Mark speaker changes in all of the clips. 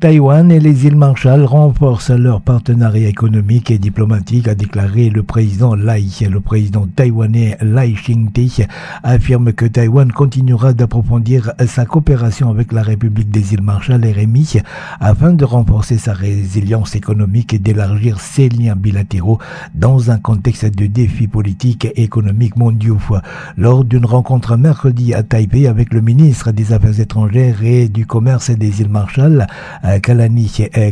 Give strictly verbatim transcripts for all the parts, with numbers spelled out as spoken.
Speaker 1: Taïwan et les îles Marshall renforcent leur partenariat économique et diplomatique, a déclaré le président Lai. Le président taïwanais Lai Ching-te affirme que Taïwan continuera d'approfondir sa coopération avec la République des îles Marshall R M I afin de renforcer sa résilience économique et d'élargir ses liens bilatéraux dans un contexte de défis politiques et économiques mondiaux. Lors d'une rencontre mercredi à Taipei avec le ministre des Affaires étrangères et du Commerce des îles Marshall, Kalani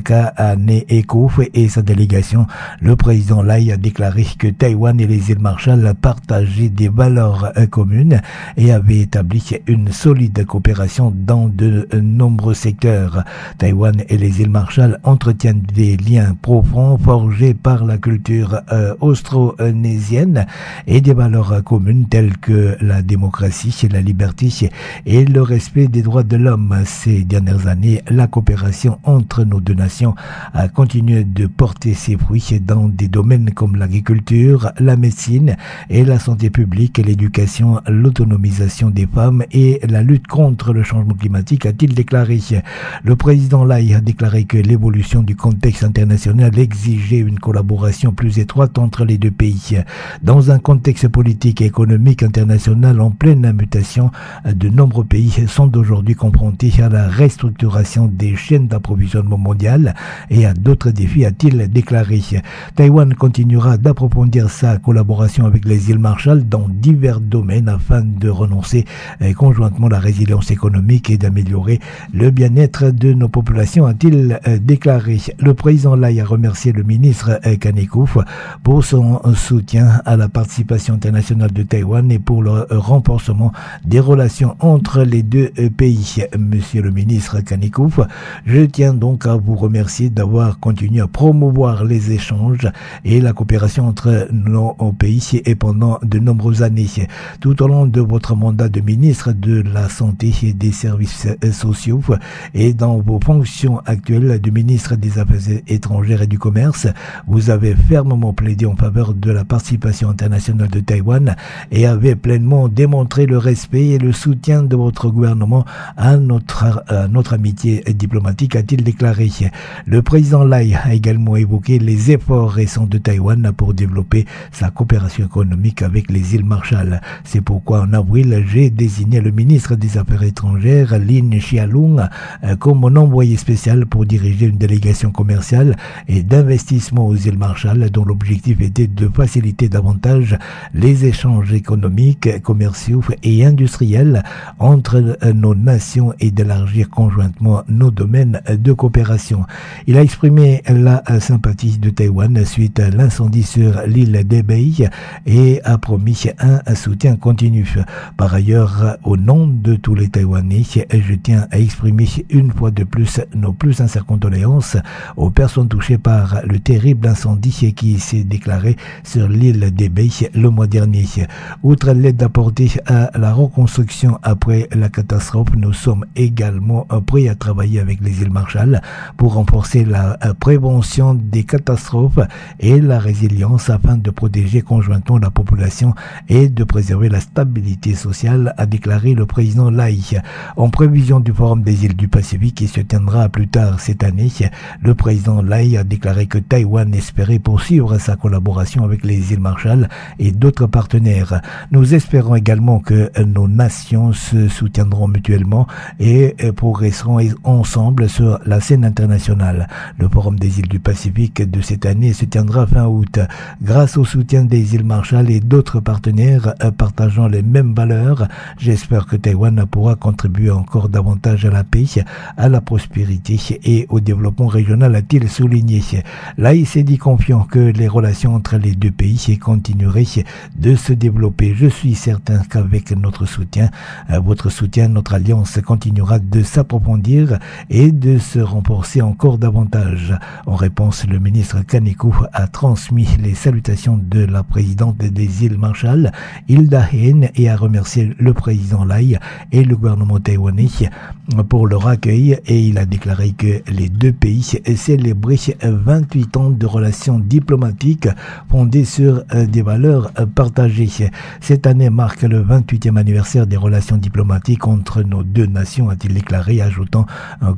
Speaker 1: Kaneeko et sa délégation, le président Lai a déclaré que Taïwan et les îles Marshall partageaient des valeurs communes et avaient établi une solide coopération dans de nombreux secteurs. Taïwan et les îles Marshall entretiennent des liens profonds forgés par la culture euh, austronésienne et des valeurs communes telles que la démocratie, la liberté et le respect des droits de l'homme. Ces dernières années, la coopération entre nos deux nations a continué de porter ses fruits dans des domaines comme l'agriculture, la médecine et la santé publique, l'éducation, l'autonomisation des femmes et la lutte contre le changement climatique, a-t-il déclaré. Le président Lai a déclaré que l'évolution du contexte international exigeait une collaboration plus étroite entre les deux pays. Dans un contexte politique et économique international en pleine mutation, de nombreux pays sont aujourd'hui confrontés à la restructuration des chaînes d'approvisionnement mondiales et à d'autres défis, a-t-il déclaré. Taïwan continuera d'approfondir sa collaboration avec les îles Marshall dans divers domaines afin de renoncer conjointement la résilience économique et d'améliorer le bien-être de nos populations, a-t-il déclaré. Le président Lai a remercié le ministre Kaneeko pour son soutien à la participation internationale de Taïwan et pour le renforcement des relations entre les deux pays. Monsieur le ministre Kaneeko, je tiens donc à vous remercier d'avoir continué à promouvoir les échanges et la coopération entre nos pays et pendant de nombreuses années. Tout au long de votre mandat de ministre de la Santé et des Services sociaux et dans vos fonctions actuelles de ministre des Affaires étrangères et du Commerce, vous avez fermement plaidé en faveur de la participation internationale de Taïwan et avez pleinement démontré le respect et le soutien de votre gouvernement à notre, à notre amitié diplomatique, a-t-il déclaré. Le président Lai a également évoqué les efforts récents de Taïwan pour développer sa coopération économique avec les îles Marshall. C'est pourquoi en avril, j'ai désigné le ministre des Affaires étrangères, Lin Chialung, comme mon envoyé spécial pour diriger une délégation commerciale et d'investissement aux îles Marshall dont l'objectif était de faciliter davantage les échanges économiques, commerciaux et industriels entre nos nations et d'élargir conjointement nos domaines de coopération. Il a exprimé la sympathie de Taïwan suite à l'incendie sur l'île d'Ebei et a promis un soutien continu. Par ailleurs, au nom de tous les Taïwanais, je tiens à exprimer une fois de plus nos plus sincères condoléances aux personnes touchées par le terrible incendie qui s'est déclaré sur l'île d'Ebei le mois dernier. Outre l'aide apportée à la reconstruction après la catastrophe, nous sommes également prêts à travailler avec les îles Marshall pour renforcer la prévention des catastrophes et la résilience afin de protéger conjointement la population et de préserver la stabilité sociale, a déclaré le président Lai. En prévision du Forum des îles du Pacifique qui se tiendra plus tard cette année, le président Lai a déclaré que Taïwan espérait poursuivre sa collaboration avec les îles Marshall et d'autres partenaires. Nous espérons également que nos nations se soutiendront mutuellement et progresseront ensemble sur la scène internationale. Le Forum des îles du Pacifique de cette année se tiendra fin août. Grâce au soutien des îles Marshall et d'autres partenaires partageant les mêmes valeurs, j'espère que Taïwan pourra contribuer encore davantage à la paix, à la prospérité et au développement régional, a-t-il souligné. Là, il s'est dit confiant que les relations entre les deux pays continueraient de se développer. Je suis certain qu'avec notre soutien, votre soutien, notre alliance continuera de s'approfondir et de se renforcer encore davantage. En réponse, le ministre Kaneeko a transmis les salutations de la présidente des îles Marshall, Hilda Heine, et a remercié le président Lai et le gouvernement taïwanais pour leur accueil, et il a déclaré que les deux pays célébraient vingt-huit ans de relations diplomatiques fondées sur des valeurs partagées. Cette année marque le vingt-huitième anniversaire des relations diplomatiques entre nos deux nations, a-t-il déclaré, ajoutant que cette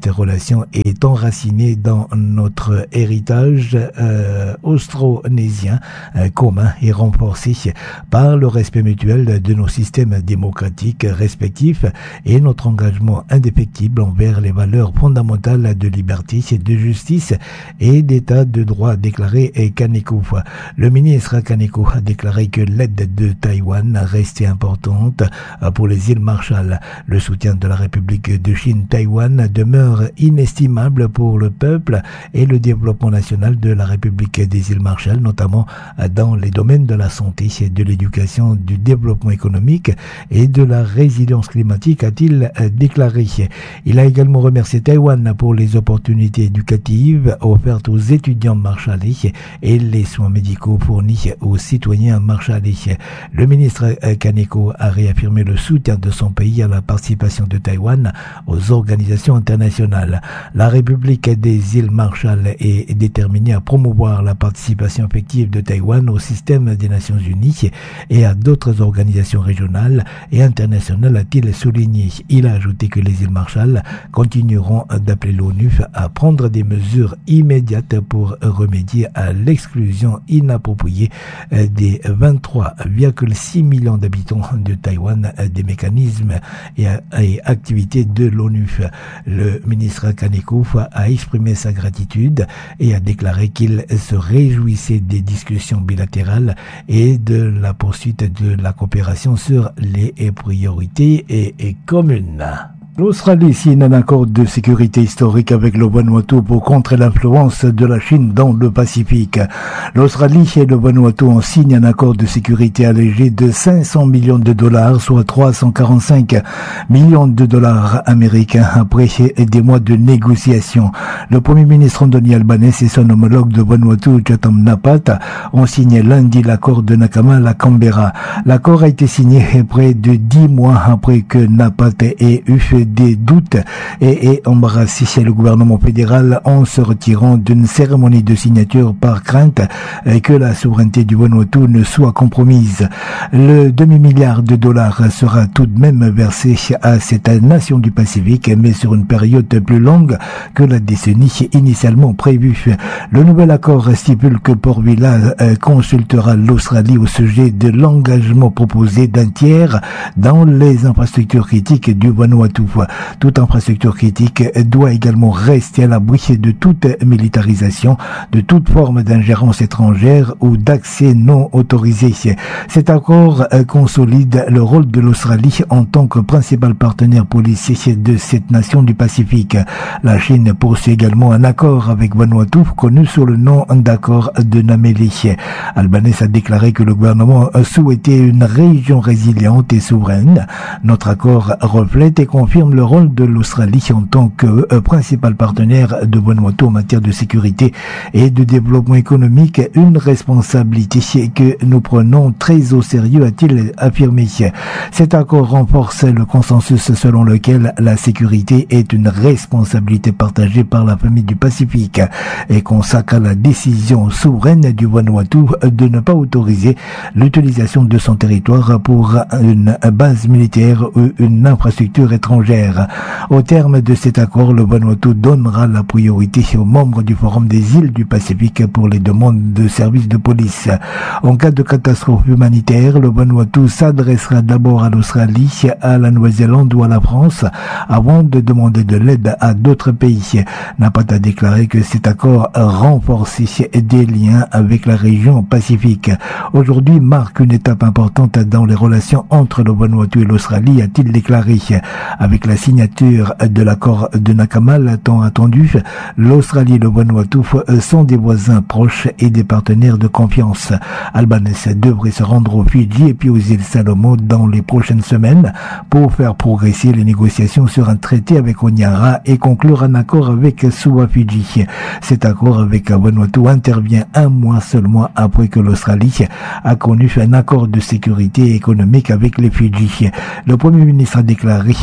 Speaker 1: cette relation est enracinée dans notre héritage euh, austronésien euh, commun et renforcé par le respect mutuel de nos systèmes démocratiques respectifs et notre engagement indéfectible envers les valeurs fondamentales de liberté, de justice et d'état de droit, déclaré Kaneko. Le ministre Kaneko a déclaré que l'aide de Taïwan restait importante pour les îles Marshall. Le soutien de la République de Chine Taïwan demeure inestimable pour le peuple et le développement national de la République des îles Marshall, notamment dans les domaines de la santé, de l'éducation, du développement économique et de la résilience climatique, a-t-il déclaré. Il a également remercié Taïwan pour les opportunités éducatives offertes aux étudiants marshallais et les soins médicaux fournis aux citoyens marshallais. Le ministre Kaneko a réaffirmé le soutien de son pays à la participation de Taïwan aux organisations internationales. La République des îles Marshall est déterminée à promouvoir la participation effective de Taïwan au système des Nations Unies et à d'autres organisations régionales et internationales, a-t-il souligné. Il a ajouté que les îles Marshall continueront d'appeler l'ONU à prendre des mesures immédiates pour remédier à l'exclusion inappropriée des vingt-trois virgule six millions d'habitants de Taïwan des mécanismes et, et activités de l'ONU. Le ministre Kaneko a exprimé sa gratitude et a déclaré qu'il se réjouissait des discussions bilatérales et de la poursuite de la coopération sur les priorités et, et communes. L'Australie signe un accord de sécurité historique avec le Vanuatu pour contrer l'influence de la Chine dans le Pacifique. L'Australie et le Vanuatu ont signé un accord de sécurité allégé de cinq cents millions de dollars, soit trois cent quarante-cinq millions de dollars américains après des mois de négociations. Le Premier ministre Anthony Albanese et son homologue de Vanuatu, Chatham Napat, ont signé lundi l'accord de Nakamal à Canberra. L'accord a été signé près de dix mois après que Napat ait eu des doutes et, et embrassé le gouvernement fédéral en se retirant d'une cérémonie de signature par crainte que la souveraineté du Vanuatu ne soit compromise. Le demi-milliard de dollars sera tout de même versé à cette nation du Pacifique, mais sur une période plus longue que la décennie initialement prévue. Le nouvel accord stipule que Port Vila consultera l'Australie au sujet de l'engagement proposé d'un tiers dans les infrastructures critiques du Vanuatu. Toute infrastructure critique doit également rester à l'abri de toute militarisation, de toute forme d'ingérence étrangère ou d'accès non autorisé. Cet accord consolide le rôle de l'Australie en tant que principal partenaire policier de cette nation du Pacifique. La Chine poursuit également un accord avec Vanuatu connu sous le nom d'accord de Namélie. Albanese a déclaré que le gouvernement souhaitait une région résiliente et souveraine. Notre accord reflète et confirme le rôle de l'Australie en tant que euh, principal partenaire de Vanuatu en matière de sécurité et de développement économique, une responsabilité que nous prenons très au sérieux, a-t-il affirmé. Cet accord renforce le consensus selon lequel la sécurité est une responsabilité partagée par la famille du Pacifique et consacre la décision souveraine du Vanuatu de ne pas autoriser l'utilisation de son territoire pour une base militaire ou une infrastructure étrangère. Au terme de cet accord, le Vanuatu donnera la priorité aux membres du Forum des îles du Pacifique pour les demandes de services de police. En cas de catastrophe humanitaire, le Vanuatu s'adressera d'abord à l'Australie, à la Nouvelle-Zélande ou à la France avant de demander de l'aide à d'autres pays. Napat a déclaré que cet accord renforçait des liens avec la région Pacifique. Aujourd'hui marque une étape importante dans les relations entre le Vanuatu et l'Australie, a-t-il déclaré. Avec la signature de l'accord de Nakamal tant attendu, l'Australie et le Vanuatu sont des voisins proches et des partenaires de confiance. Albanese devrait se rendre aux Fidji et puis aux îles Salomon dans les prochaines semaines pour faire progresser les négociations sur un traité avec Honiara et conclure un accord avec Suwa Fidji. Cet accord avec Vanuatu intervient un mois seulement après que l'Australie a connu un accord de sécurité économique avec les Fidji. Le Premier ministre a déclaré au Parlement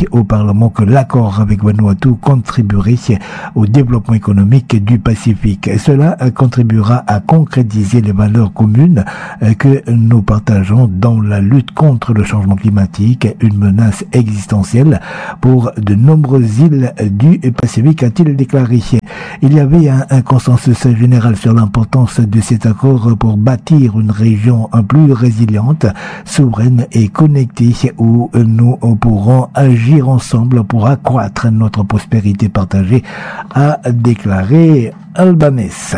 Speaker 1: également que l'accord avec Vanuatu contribuerait au développement économique du Pacifique. Cela contribuera à concrétiser les valeurs communes que nous partageons dans la lutte contre le changement climatique, une menace existentielle pour de nombreuses îles du Pacifique, a-t-il déclaré. Il y avait un, un consensus général sur l'importance de cet accord pour bâtir une région plus résiliente, souveraine et connectée où nous pourrons agir ensemble pour accroître notre prospérité partagée, a déclaré Albanese.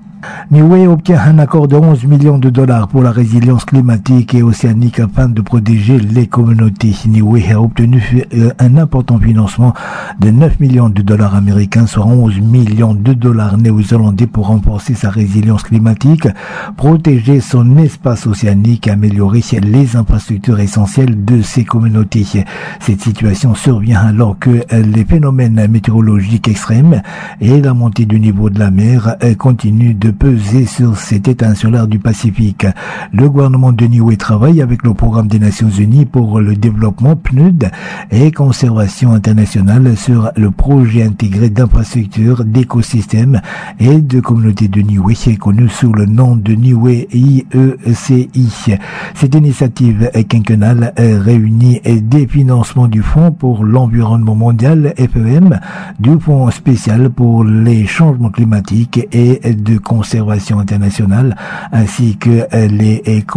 Speaker 1: Niue obtient un accord de onze millions de dollars pour la résilience climatique et océanique afin de protéger les communautés. Niue a obtenu un important financement de neuf millions de dollars américains, soit onze millions de dollars néo-zélandais pour renforcer sa résilience climatique, protéger son espace océanique et améliorer les infrastructures essentielles de ces communautés. Cette situation survient alors que les phénomènes météorologiques extrêmes et la montée du niveau de la mer continuent de peser sur cet état insulaire du Pacifique. Le gouvernement de Niue travaille avec le programme des Nations Unies pour le développement P N U D et conservation internationale sur le projet intégré d'infrastructures, d'écosystèmes et de communautés de Niue, connu sous le nom de Niue I E C I. Cette initiative quinquennale réunit des financements du Fonds pour l'environnement mondial F E M, du Fonds spécial pour les changements climatiques et de conservation internationale, ainsi que les,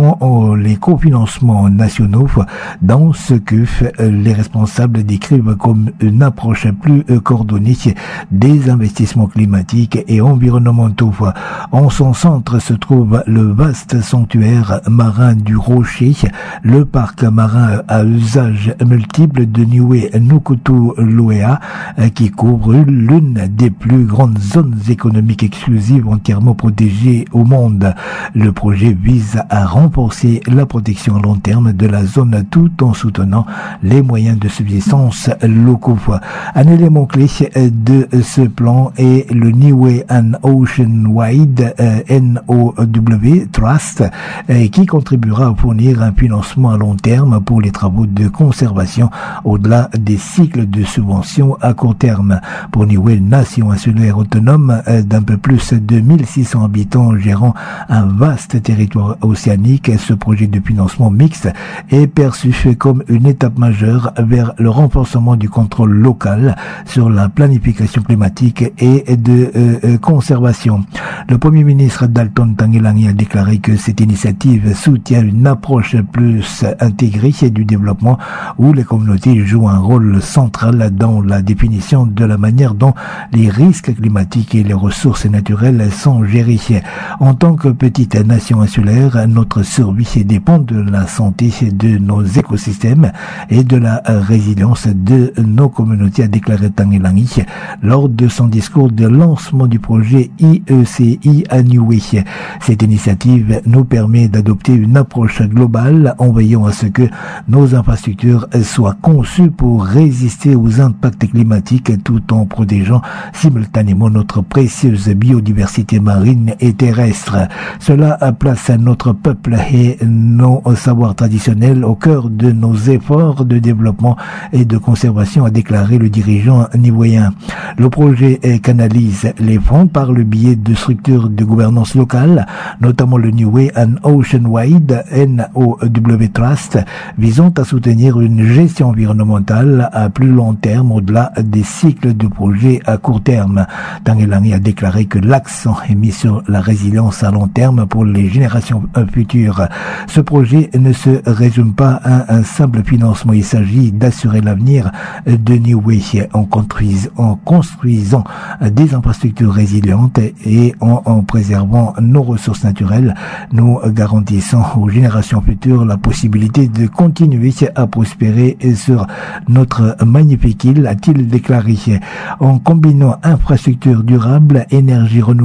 Speaker 1: les cofinancements nationaux, dans ce que les responsables décrivent comme une approche plus coordonnée des investissements climatiques et environnementaux. En son centre se trouve le vaste sanctuaire marin du Rocher, le parc marin à usage multiple de Niue Nukutu-Loea, qui couvre l'une des plus grandes zones économiques exclusives entièrement protégées au monde. Le projet vise à renforcer la protection à long terme de la zone tout en soutenant les moyens de subsistance locaux. Un élément clé de ce plan est le Niue and Ocean Wide euh, N O W Trust, euh, qui contribuera à fournir un financement à long terme pour les travaux de conservation au-delà des cycles de subventions à court terme. Pour Niue, nation insulaire autonome euh, d'un peu plus de mille six cents habitants gérant un vaste territoire océanique, ce projet de financement mixte est perçu comme une étape majeure vers le renforcement du contrôle local sur la planification climatique et de euh, conservation. Le Premier ministre Dalton Tanguelangi a déclaré que cette initiative soutient une approche plus intégrée du développement où les communautés jouent un rôle central dans la définition de la manière dont les risques climatiques et les ressources naturelles sont gérés. En tant que petite nation insulaire, notre survie dépend de la santé de nos écosystèmes et de la résilience de nos communautés, a déclaré Tanguelangi lors de son discours de lancement du projet I E C I à Niue. Cette initiative nous permet d'adopter une approche globale en veillant à ce que nos infrastructures soient conçues pour résister aux impacts climatiques tout en protégeant simultanément notre précieuse biodiversité marine et terrestre. Cela place notre peuple et nos savoirs traditionnels au cœur de nos efforts de développement et de conservation, a déclaré le dirigeant niouéen. Le projet canalise les fonds par le biais de structures de gouvernance locale, notamment le Niue and Ocean Wide N O W Trust, visant à soutenir une gestion environnementale à plus long terme au-delà des cycles de projets à court terme. Tanguelangi a déclaré que l'accent est mis sur la résilience à long terme pour les générations futures. Ce projet ne se résume pas à un simple financement, il s'agit d'assurer l'avenir de Niue en construisant, en construisant des infrastructures résilientes et en, en préservant nos ressources naturelles. Nous garantissons aux générations futures la possibilité de continuer à prospérer sur notre magnifique île, a-t-il déclaré. En combinant infrastructures durables, énergie renouvelable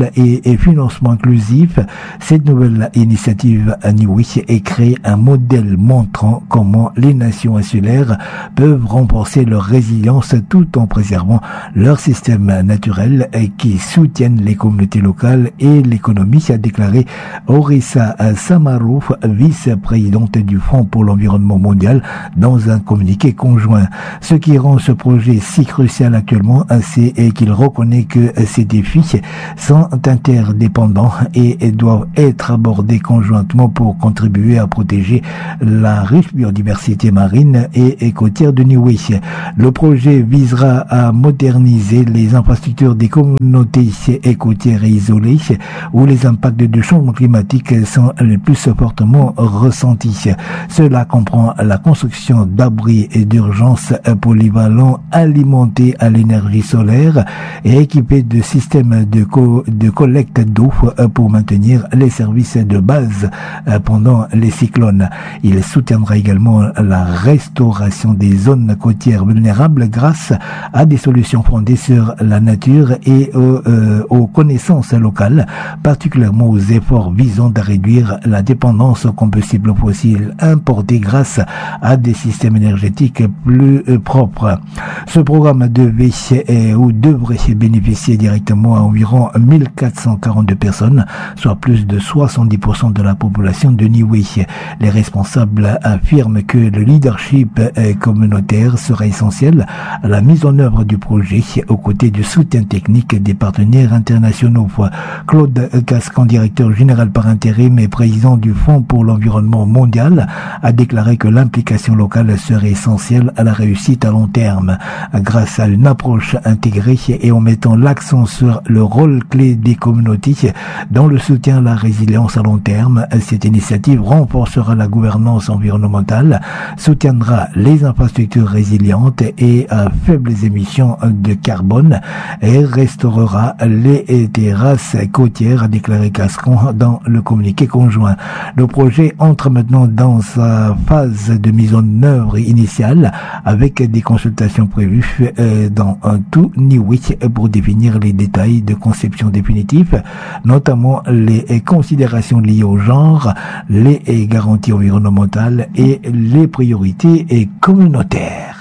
Speaker 1: et, et financement inclusif. Cette nouvelle initiative à Niue est créer un modèle montrant comment les nations insulaires peuvent renforcer leur résilience tout en préservant leur système naturel et qui soutiennent les communautés locales et l'économie, a déclaré Orissa Samaru, vice-présidente du Fonds pour l'environnement mondial, dans un communiqué conjoint. Ce qui rend ce projet si crucial actuellement, c'est qu'il reconnaît que ces défis sont interdépendants et doivent être abordés conjointement pour contribuer à protéger la riche biodiversité marine et côtière de Niue. Le projet visera à moderniser les infrastructures des communautés et côtières isolées où les impacts du changement climatique sont les plus fortement ressentis. Cela comprend la construction d'abris d'urgence polyvalents alimentés à l'énergie solaire et équipés de systèmes de, co- de collecte d'eau pour maintenir les services de base pendant les cyclones. Il soutiendra également la restauration des zones côtières vulnérables grâce à des solutions fondées sur la nature et aux, euh, aux connaissances locales, particulièrement aux efforts visant à réduire la dépendance aux combustibles fossiles importés grâce à des systèmes énergétiques plus euh, propres. Ce programme devait euh, ou devrait bénéficier directement à environ mille quatre cent quarante-deux personnes, soit plus de soixante-dix pour cent de la population de Niue. Les responsables affirment que le leadership euh, communautaire sera essentiel à la mise en œuvre du projet aux côtés du soutien technique des partenaires internationaux. Claude Gascon, directeur général par intérim et président du Fonds pour l'environnement mondial, a déclaré que l'implication locale serait essentielle à la réussite à long terme. Grâce à une approche intégrée et en mettant l'accent sur le rôle clé des communautés dans le soutien à la résilience à long terme, cette initiative renforcera la gouvernance environnementale, soutiendra les infrastructures résilientes et à faibles émissions de carbone et restaurera les terrasses côtières, a déclaré Gascon dans le communiqué conjoint. Le projet entre maintenant dans sa phase de mise en œuvre initiale avec des consultations prévues dans tout Niue pour définir les détails de conception définitive, notamment les considérations liées au genre, les garanties environnementales et les priorités communautaires.